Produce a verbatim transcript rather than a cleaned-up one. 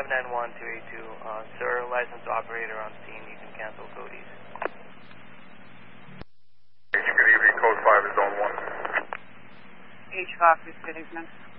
five nine one two eight two. Uh, sir, licensed operator on scene. You can cancel code east. Good evening, code five is zone one. H. Fox, good evening.